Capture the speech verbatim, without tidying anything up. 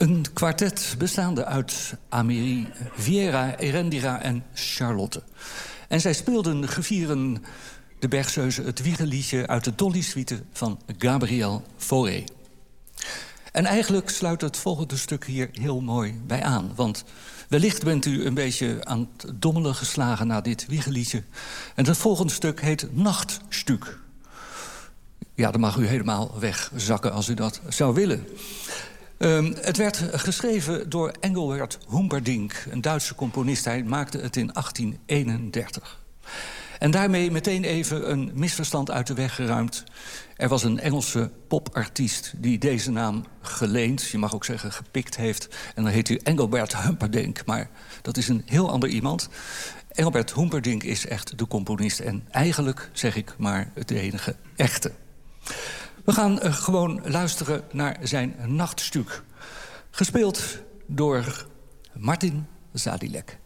Een kwartet bestaande uit Amélie, Viera, Erendira en Charlotte. En zij speelden gevieren de Bergseuze het wiegeliedje uit de Dolly-suite van Gabriel Fauré. En eigenlijk sluit het volgende stuk hier heel mooi bij aan. Want wellicht bent u een beetje aan het dommelen geslagen na dit wiegeliedje. En het volgende stuk heet Nachtstuk. Ja, dan mag u helemaal wegzakken als u dat zou willen. Um, het werd geschreven door Engelbert Humperdinck, een Duitse componist. Hij maakte het in achttien eenendertig. En daarmee meteen even een misverstand uit de weg geruimd. Er was een Engelse popartiest die deze naam geleend, je mag ook zeggen gepikt heeft. En dan heet hij Engelbert Humperdinck, maar dat is een heel ander iemand. Engelbert Humperdinck is echt de componist en eigenlijk, zeg ik maar, het enige echte. We gaan uh, gewoon luisteren naar zijn Nachtstuk. Gespeeld door Martin Zadilek.